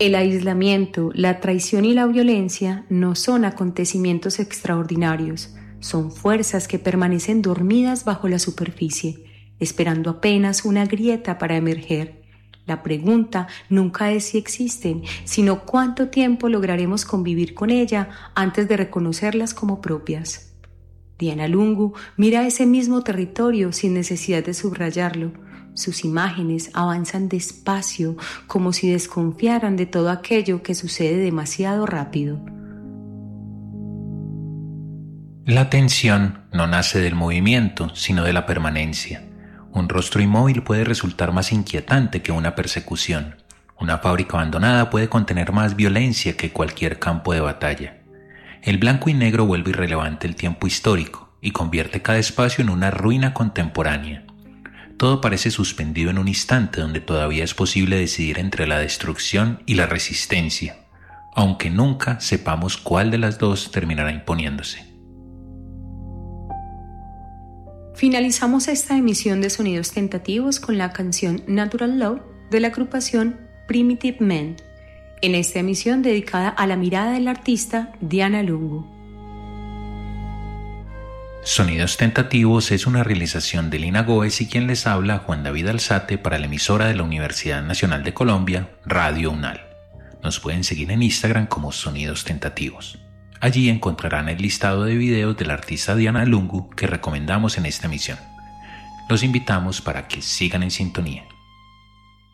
El aislamiento, la traición y la violencia no son acontecimientos extraordinarios, son fuerzas que permanecen dormidas bajo la superficie, esperando apenas una grieta para emerger. La pregunta nunca es si existen, sino cuánto tiempo lograremos convivir con ella antes de reconocerlas como propias. Diana Lungu mira ese mismo territorio sin necesidad de subrayarlo. Sus imágenes avanzan despacio, como si desconfiaran de todo aquello que sucede demasiado rápido. La tensión no nace del movimiento, sino de la permanencia. Un rostro inmóvil puede resultar más inquietante que una persecución. Una fábrica abandonada puede contener más violencia que cualquier campo de batalla. El blanco y negro vuelve irrelevante el tiempo histórico y convierte cada espacio en una ruina contemporánea. Todo parece suspendido en un instante donde todavía es posible decidir entre la destrucción y la resistencia, aunque nunca sepamos cuál de las dos terminará imponiéndose. Finalizamos esta emisión de Sonidos Tentativos con la canción Natural Love de la agrupación Primitive Men, en esta emisión dedicada a la mirada del artista Diana Lungu. Sonidos Tentativos es una realización de Lina Góez y quien les habla, Juan David Alzate, para la emisora de la Universidad Nacional de Colombia, Radio UNAL. Nos pueden seguir en Instagram como Sonidos Tentativos. Allí encontrarán el listado de videos del artista Diana Lungu que recomendamos en esta emisión. Los invitamos para que sigan en sintonía.